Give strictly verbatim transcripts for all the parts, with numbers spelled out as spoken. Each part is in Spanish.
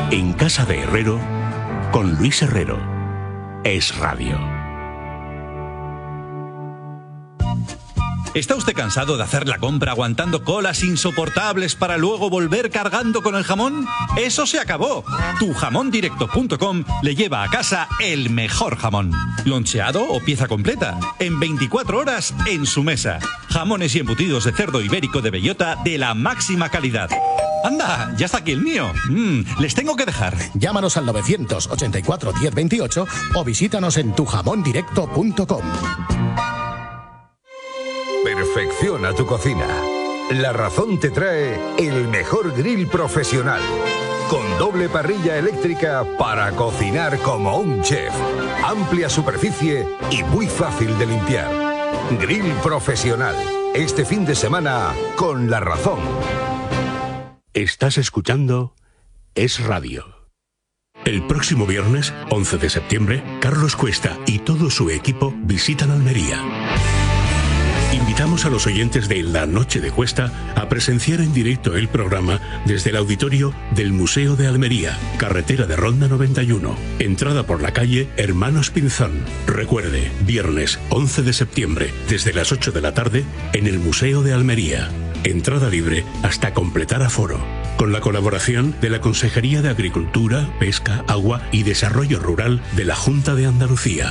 En Casa de Herrero, con Luis Herrero. Es Radio. ¿Está usted cansado de hacer la compra aguantando colas insoportables para luego volver cargando con el jamón? ¡Eso se acabó! tu jamón directo punto com le lleva a casa el mejor jamón. Loncheado o pieza completa, en veinticuatro horas en su mesa. Jamones y embutidos de cerdo ibérico de bellota de la máxima calidad. ¡Anda! ¡Ya está aquí el mío! Mm, les tengo que dejar. Llámanos al novecientos ochenta y cuatro diez veintiocho o visítanos en tu jamón directo punto com. Perfecciona tu cocina. La Razón te trae el mejor grill profesional, con doble parrilla eléctrica para cocinar como un chef. Amplia superficie y muy fácil de limpiar. Grill profesional. Este fin de semana con La Razón. Estás escuchando Es Radio. El próximo viernes, once de septiembre, Carlos Cuesta y todo su equipo visitan Almería. Invitamos a los oyentes de La Noche de Cuesta a presenciar en directo el programa desde el auditorio del Museo de Almería, carretera de Ronda noventa y uno, entrada por la calle Hermanos Pinzón. Recuerde, viernes once de septiembre, desde las ocho de la tarde, en el Museo de Almería. Entrada libre hasta completar aforo. Con la colaboración de la Consejería de Agricultura, Pesca, Agua y Desarrollo Rural de la Junta de Andalucía.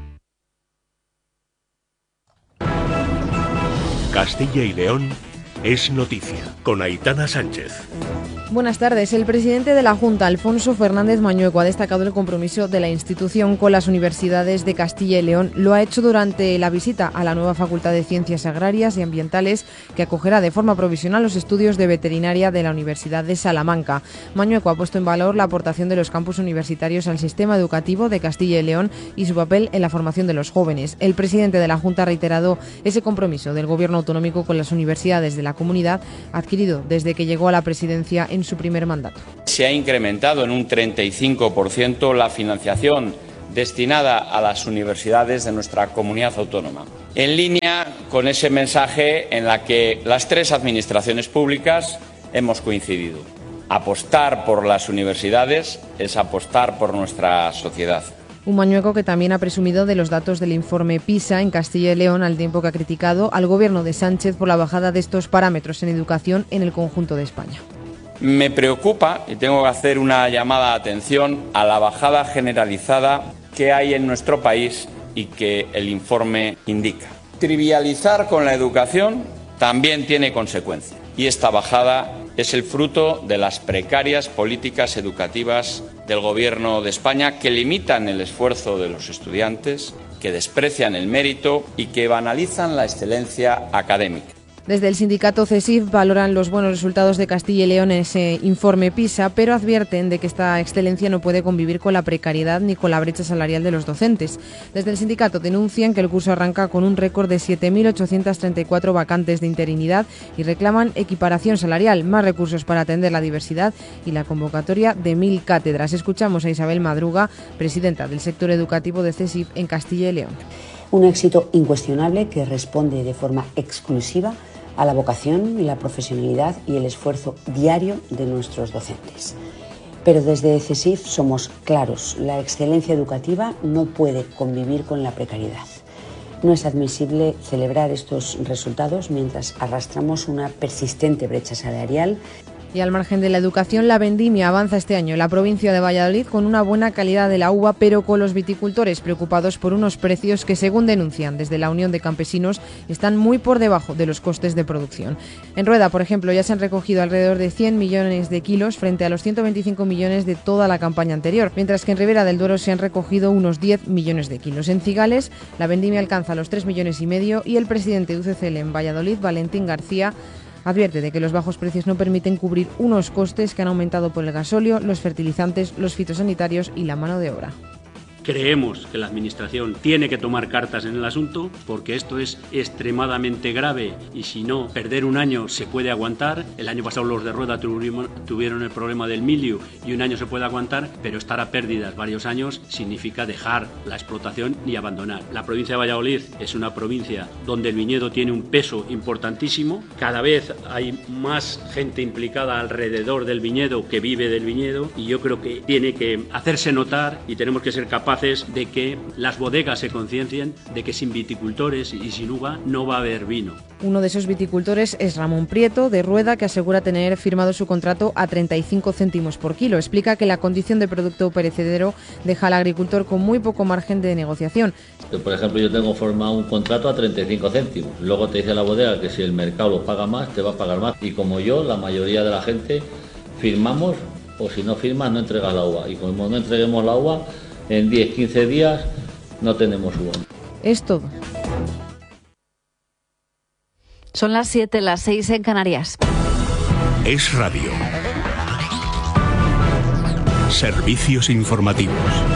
Castilla y León es noticia, con Aitana Sánchez. Buenas tardes. El presidente de la Junta, Alfonso Fernández Mañueco, ha destacado el compromiso de la institución con las universidades de Castilla y León. Lo ha hecho durante la visita a la nueva Facultad de Ciencias Agrarias y Ambientales, que acogerá de forma provisional los estudios de veterinaria de la Universidad de Salamanca. Mañueco ha puesto en valor la aportación de los campus universitarios al sistema educativo de Castilla y León y su papel en la formación de los jóvenes. El presidente de la Junta ha reiterado ese compromiso del Gobierno autonómico con las universidades de la comunidad, adquirido desde que llegó a la presidencia en su primer mandato. Se ha incrementado en un treinta y cinco por ciento la financiación destinada a las universidades de nuestra comunidad autónoma, en línea con ese mensaje en la que las tres administraciones públicas hemos coincidido. Apostar por las universidades es apostar por nuestra sociedad. Un Mañueco que también ha presumido de los datos del informe PISA en Castilla y León, al tiempo que ha criticado al gobierno de Sánchez por la bajada de estos parámetros en educación en el conjunto de España. Me preocupa, y tengo que hacer una llamada de atención, a la bajada generalizada que hay en nuestro país y que el informe indica. Trivializar con la educación también tiene consecuencias, y esta bajada es el fruto de las precarias políticas educativas del Gobierno de España, que limitan el esfuerzo de los estudiantes, que desprecian el mérito y que banalizan la excelencia académica. Desde el sindicato CESIF valoran los buenos resultados de Castilla y León en ese informe PISA, pero advierten de que esta excelencia no puede convivir con la precariedad ni con la brecha salarial de los docentes. Desde el sindicato denuncian que el curso arranca con un récord de siete mil ochocientas treinta y cuatro vacantes de interinidad y reclaman equiparación salarial, más recursos para atender la diversidad y la convocatoria de mil cátedras. Escuchamos a Isabel Madruga, presidenta del sector educativo de CESIF en Castilla y León. Un éxito incuestionable que responde de forma exclusiva a la vocación y la profesionalidad y el esfuerzo diario de nuestros docentes. Pero desde CESIF somos claros, la excelencia educativa no puede convivir con la precariedad. No es admisible celebrar estos resultados mientras arrastramos una persistente brecha salarial. Y al margen de la educación, la vendimia avanza este año en la provincia de Valladolid con una buena calidad de la uva, pero con los viticultores preocupados por unos precios que, según denuncian desde la Unión de Campesinos, están muy por debajo de los costes de producción. En Rueda, por ejemplo, ya se han recogido alrededor de cien millones de kilos frente a los ciento veinticinco millones de toda la campaña anterior, mientras que en Ribera del Duero se han recogido unos diez millones de kilos. En Cigales, la vendimia alcanza los tres millones y medio y el presidente de U C C L en Valladolid, Valentín García, advierte de que los bajos precios no permiten cubrir unos costes que han aumentado por el gasóleo, los fertilizantes, los fitosanitarios y la mano de obra. Creemos que la Administración tiene que tomar cartas en el asunto porque esto es extremadamente grave y si no, perder un año se puede aguantar. El año pasado los de Rueda tuvieron el problema del milio y un año se puede aguantar, pero estar a pérdidas varios años significa dejar la explotación y abandonar. La provincia de Valladolid es una provincia donde el viñedo tiene un peso importantísimo. Cada vez hay más gente implicada alrededor del viñedo que vive del viñedo y yo creo que tiene que hacerse notar y tenemos que ser capaces de que las bodegas se conciencien de que sin viticultores y sin uva no va a haber vino. Uno de esos viticultores es Ramón Prieto, de Rueda, que asegura tener firmado su contrato a treinta y cinco céntimos por kilo. Explica que la condición de producto perecedero deja al agricultor con muy poco margen de negociación. Por ejemplo, yo tengo formado un contrato a treinta y cinco céntimos. Luego te dice la bodega que si el mercado lo paga más, te va a pagar más. Y como yo, la mayoría de la gente firmamos, o si no firmas, no entregas la uva. Y como no entreguemos la uva, en diez, quince días no tenemos uva. Es todo. Son las siete, las seis en Canarias. Es Radio. Servicios informativos.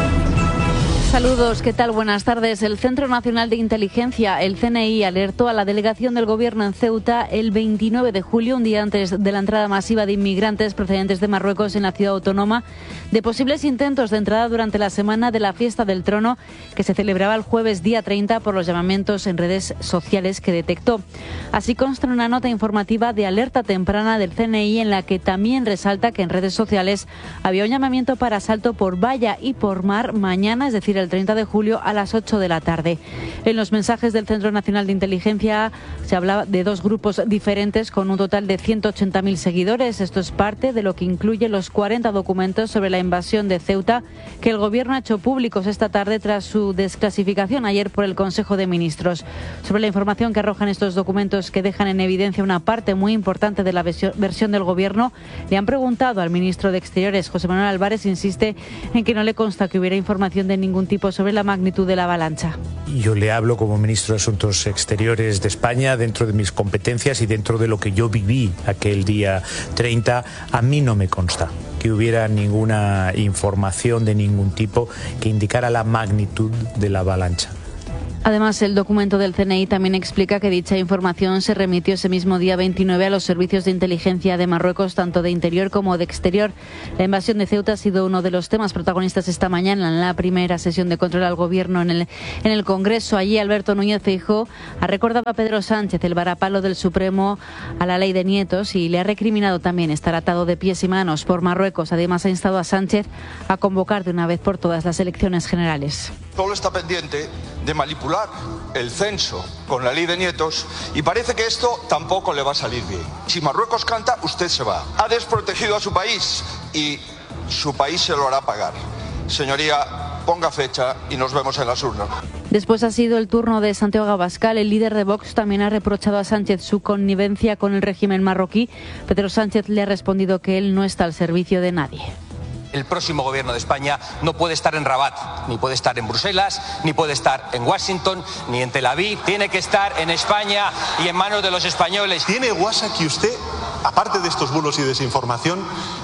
Saludos, ¿qué tal? Buenas tardes. El Centro Nacional de Inteligencia, el C N I, alertó a la delegación del Gobierno en Ceuta el veintinueve de julio, un día antes de la entrada masiva de inmigrantes procedentes de Marruecos en la ciudad autónoma, de posibles intentos de entrada durante la semana de la Fiesta del Trono, que se celebraba el jueves día treinta por los llamamientos en redes sociales que detectó. Así consta en una nota informativa de alerta temprana del C N I en la que también resalta que en redes sociales había un llamamiento para asalto por valla y por mar mañana, es decir, el treinta de julio a las ocho de la tarde. En los mensajes del Centro Nacional de Inteligencia se hablaba de dos grupos diferentes con un total de ciento ochenta mil seguidores. Esto es parte de lo que incluye los cuarenta documentos sobre la invasión de Ceuta que el Gobierno ha hecho públicos esta tarde tras su desclasificación ayer por el Consejo de Ministros. Sobre la información que arrojan estos documentos que dejan en evidencia una parte muy importante de la versión del Gobierno, le han preguntado al ministro de Exteriores, José Manuel Álvarez, insiste en que no le consta que hubiera información de ningún tipo sobre la magnitud de la avalancha. Yo le hablo como ministro de Asuntos Exteriores de España dentro de mis competencias y dentro de lo que yo viví aquel día treinta. A mí no me consta que hubiera ninguna información de ningún tipo que indicara la magnitud de la avalancha. Además, el documento del C N I también explica que dicha información se remitió ese mismo día veintinueve a los servicios de inteligencia de Marruecos, tanto de interior como de exterior. La invasión de Ceuta ha sido uno de los temas protagonistas esta mañana en la primera sesión de control al Gobierno en el, en el Congreso. Allí Alberto Núñez Feijóo ha recordado a Pedro Sánchez el varapalo del Supremo a la ley de nietos y le ha recriminado también estar atado de pies y manos por Marruecos. Además, ha instado a Sánchez a convocar de una vez por todas las elecciones generales. Solo está pendiente de manipular el censo con la ley de nietos y parece que esto tampoco le va a salir bien. Si Marruecos canta, usted se va. Ha desprotegido a su país y su país se lo hará pagar. Señoría, ponga fecha y nos vemos en las urnas. Después ha sido el turno de Santiago Abascal. El líder de Vox también ha reprochado a Sánchez su connivencia con el régimen marroquí. Pedro Sánchez le ha respondido que él no está al servicio de nadie. El próximo gobierno de España no puede estar en Rabat, ni puede estar en Bruselas, ni puede estar en Washington, ni en Tel Aviv. Tiene que estar en España y en manos de los españoles. ¿Tiene guasa que usted, aparte de estos bulos y desinformación,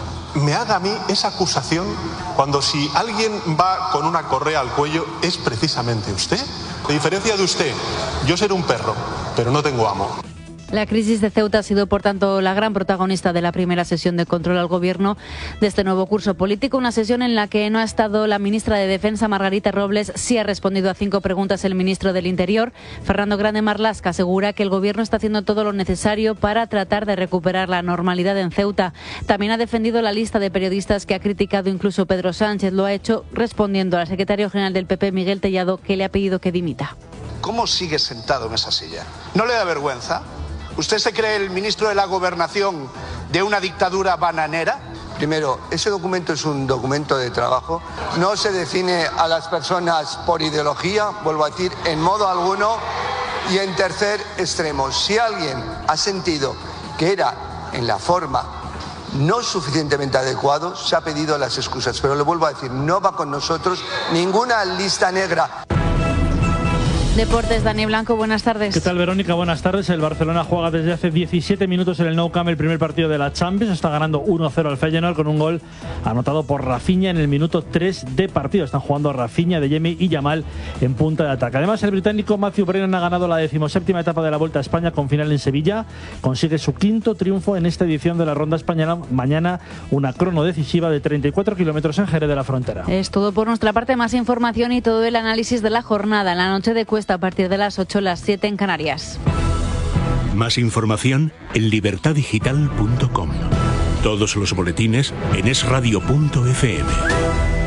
me haga a mí esa acusación cuando si alguien va con una correa al cuello es precisamente usted? A diferencia de usted, yo seré un perro, pero no tengo amo. La crisis de Ceuta ha sido, por tanto, la gran protagonista de la primera sesión de control al Gobierno de este nuevo curso político. Una sesión en la que no ha estado la ministra de Defensa, Margarita Robles. Sí ha respondido a cinco preguntas el ministro del Interior. Fernando Grande Marlaska asegura que el Gobierno está haciendo todo lo necesario para tratar de recuperar la normalidad en Ceuta. También ha defendido la lista de periodistas que ha criticado incluso Pedro Sánchez. Lo ha hecho respondiendo al secretario general del P P, Miguel Tellado, que le ha pedido que dimita. ¿Cómo sigue sentado en esa silla? ¿No le da vergüenza? ¿Usted se cree el ministro de la Gobernación de una dictadura bananera? Primero, ese documento es un documento de trabajo. No se define a las personas por ideología, vuelvo a decir, en modo alguno. Y en tercer extremo, si alguien ha sentido que era en la forma no suficientemente adecuado, se ha pedido las excusas. Pero le vuelvo a decir, no va con nosotros ninguna lista negra. Deportes, Dani Blanco, buenas tardes. ¿Qué tal, Verónica? Buenas tardes. El Barcelona juega desde hace diecisiete minutos en el Nou Camp el primer partido de la Champions. Está ganando uno cero al Feyenoord con un gol anotado por Rafinha en el minuto tres de partido. Están jugando Rafinha, De Jemi y Yamal en punta de ataque. Además, el británico Matthew Brennan ha ganado la decimoséptima etapa de la Vuelta a España con final en Sevilla. Consigue su quinto triunfo en esta edición de la Ronda Española. Mañana una crono decisiva de treinta y cuatro kilómetros en Jerez de la Frontera. Es todo por nuestra parte. Más información y todo el análisis de la jornada en la noche de Cuesta a partir de las ocho, las siete en Canarias. Más información en libertad digital punto com. Todos los boletines en es radio punto efe eme.